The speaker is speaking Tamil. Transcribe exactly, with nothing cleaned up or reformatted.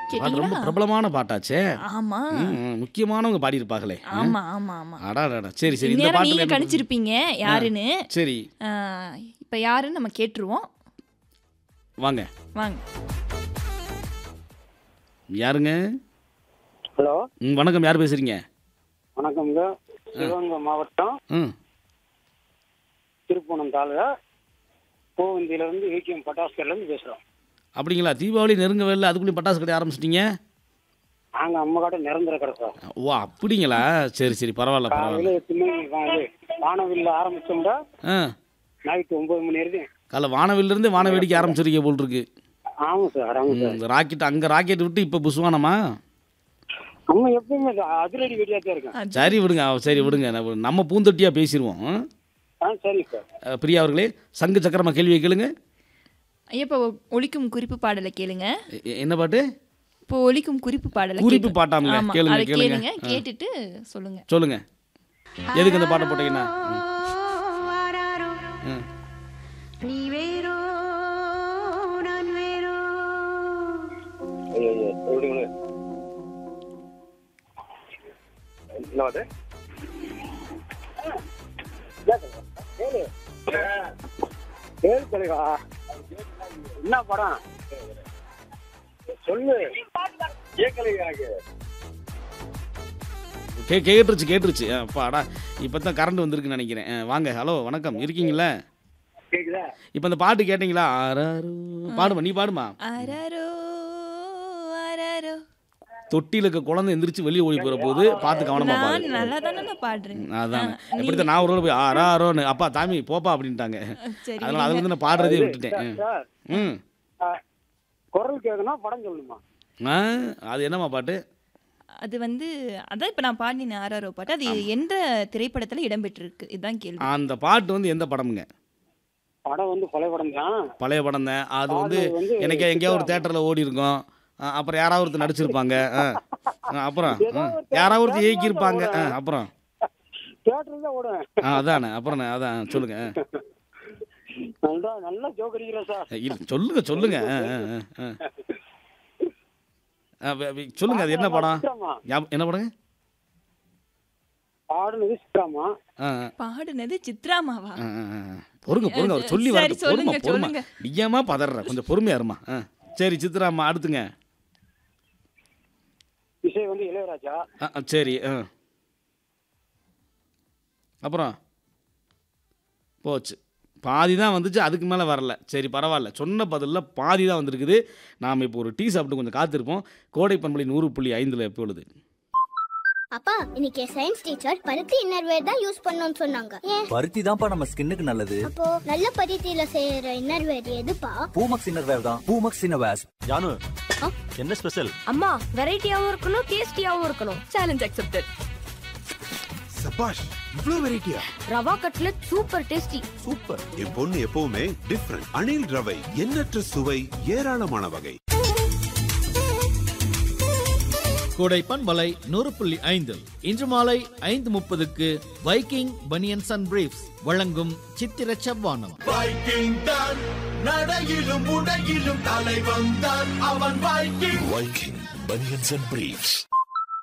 பாட்டு ரொம்ப பிரபலமான பாட்டாச்சே. ஆமா. ம், முக்கியமானவங்க பாடி இருப்பாங்களே. ஆமா ஆமா ஆமா. அடாடா. சரி சரி. இந்த இந்நேரம் பாட்டுல நீங்க என்ன- கணிச்சிருப்பீங்க யாருன்னு. சரி ஆ, இப்ப யாருன்னு நம்ம கேட்டுருவோம். வாங்க. வாங்க. யாருங்க? ஹலோ, ம், வணக்கம். யார் பேசுறீங்க? வணக்கம்ங்க. சிவகங்கை மாவட்டம் ம், திருப்பூணம் தாலுகா கோவந்தியிலேருந்து ஏடிஎம் பட்டாஸ்கர்லேருந்து பேசுகிறோம். அப்படிங்களா? தீபாவளி நெருங்கவே இல்லை, அதுக்குள்ளே பட்டாசு கடை ஆரம்பிச்சிட்டீங்க. நாங்கள் அம்மா கடை நிரந்தர கடை சார். ஓ அப்படிங்களா? சரி சரி, பரவாயில்ல பரவாயில்ல. காலையில் எட்டு மணி வானவில்ல ஆரம்பிச்சோம்டா ஆ, நைட்டு ஒம்பது மணி வரைக்கும். காலைல வானவிலிருந்து வான வேடிக்கை ஆரம்பிச்சிருக்கீங்க போல் இருக்கு. ஆமாம் சார், ஆமாம் சார். ம், ராக்கெட் அங்கே ராக்கெட் விட்டு இப்போ புஷ்வானமா? அம்மா எப்பயுமே அதிரடி வெடியாக தான் இருக்கேன். சரி விடுங்க, அவ- சரி விடுங்க. நம்ம- நம்ம பூந்தொட்டியாக பேசிடுவோம். ஆ சரி சார். அஹ், பிரியா அவர்களே, சங்கு சக்கரமா கேள்வியை கேளுங்க. ஐயா, இப்போ ஒலிக்கும் குறிப்பு பாடலை கேளுங்க. எ- எ- என்ன பாட்டு? இப்போ ஒலிக்கும் குறிப்பு பாடலை குறிப்பு கேட்கு- பாட்டாம்ல. ஆமா, கேளுங்க, அதை கேளுங்க. கேளுங்க. கேட்டுட்டு சொல்லுங்க. சொல்லுங்க, எதுக்கு இந்த பாட்டை போட்டீங்கன்னா? ம். ஐயோ ஐயோ எப்படிங்க என்ன அது? கேளு தலைவா, என்ன படம் சொல்லு. கேட்கல எனக்கு. கே கேட்டுருச்சு கேட்டுருச்சு. அப்பாடா, இப்போ தான் கரண்ட் வந்திருக்குன்னு நினைக்கிறேன். அஹ், வாங்க. ஹலோ, வணக்கம். இருக்கீங்களா? கேக்குதா? இப்போ இந்த பாட்டு கேட்டிங்களா? ஆராரோ. பாடுமா, நீ பாடுமா. அரரோ அரரோ. தொட்டியில் இருக்க குழந்தை எந்திரிச்சு வெளியே ஓடி போகிற போது பார்த்து கவனமா நான் பாடு. நல்லா தானே பாடுறேன். அதானே. எப்படித்தான் நான் ஒரு தடவை போய் ஆரா ஆரோன்னு, அப்பா தாமி போப்பா அப்படின்ட்டாங்க. சரி, அதனால அதுல இருந்து நான் பாடுறதே விட்டுட்டேன். சார், ம். ஆ, குரல் கேட்கணும், படம் சொல்லணுமா? ஆ, அது என்னம்மா பாட்டு? அது வந்து அதான் இப்போ நான் பாடின ஆராரோ பாட்டு. அது எந்த திரைப்படத்துல இடம்பெற்றிருக்கு இதுதான் கேள்வி. அந்த பாட்டு வந்து எந்த படமுங்க? படம் வந்து கொலை படம் தான். பழைய படம் தான். அது வந்து அது வந்து எனக்கு எங்கேயாவது ஒரு தேட்டரில் ஓடி இருக்கும். ஆ, அப்புறம் யாராவது ஒருத்தர் நடிச்சிருப்பாங்க. ஆ, ஆ, அப்புறம் ஆ, யாராவது ஒருத்தர் இயக்கியிருப்பாங்க. ஆ, அப்புறம் தியேட்டர்ல தான் ஓடுவேன். ஆ, அதானே. அப்புறம் நான் அதான் சொல்லுங்க. நல்லா நல்லா ஜோக் அடிக்கிறேன் சார். ஆ, இல்ல, சொல்லுங்க சொல்லுங்க. ஆ, ஆ, ஆ, ஆ. ஆ, வே- வே- சொல்லுங்க, அது என்ன படம்? சித்ராமா. ஞாப- என்ன படங்க? பாடுனது சித்ராமா. ஆ, ஆ. பாடுனது சித்ராமாவா? ஆ, ஆ, ஆ. பொறுங்க பொறுங்க, அவர் சொல்லி சரி, வரட்டும். பொறுமா சொல்லுங்க, பொறுமா. சொல்லுங்க. நீயாமா பதற, கொஞ்சம் பொறுமையா இருமா. ஆ, சரி சித்ராம்மா, அடுத்துங்க. இசை வந்து இளையராஜா. ஆ, ஆ, சரி. ஆ, அப்புறம் போச்சு. பாதி தான் வந்துச்சு, அதுக்கு மேலே வரல. சரி பரவாயில்ல, சொன்ன பதிலில் பாதி தான் வந்திருக்குது. நாம் இப்போ ஒரு டீ சாப்பிட்டு கொஞ்சம் காத்திருப்போம். கோடை பண்பலை நூறு புள்ளி ஐந்தில் எப்பொழுது. அப்பா, இன்னைக்கு சயின்ஸ் டீச்சர் பருத்தி இன்னர்வேர் தான் யூஸ் பண்ணணும்னு சொன்னாங்க. ஏன்? பருத்தி தான்ப்பா நம்ம ஸ்கின்னுக்கு நல்லது. அப்போ நல்ல பருத்தியில செய்யற இன்னர்வேர் எதுப்பா? பூமக்ஸ் இன்னர்வேர் தான். பூமக்ஸ் இன்னர்வேர்ஸ். ஜானு, என்ன ஸ்பெஷல்? அம்மா, வெரைட்டியாவும் இருக்கணும், டேஸ்டியாவும் இருக்கணும். Challenge accepted. சபாஷ், இவ்ளோ வெரைட்டியா? Rava cutlet super tasty. Super. என் பொண்ணு எப்பவுமே டிஃபரண்ட். அணில் ரவை, எண்ணற்ற சுவை, ஏராளமான வகை. கோடை பண்பலை நூறு புள்ளி ஐந்து இன்று மாலை ஐந்து முப்பதுக்கு வைக்கிங் பனியன்ஸ் அண்ட் பிரீஃப்ஸ் வழங்கும் சித்திர செவ்வானம். வைக்கிங் தான் நடையிலும் உடையிலும் தலைவன் தான் அவன். Viking Viking banians and briefs.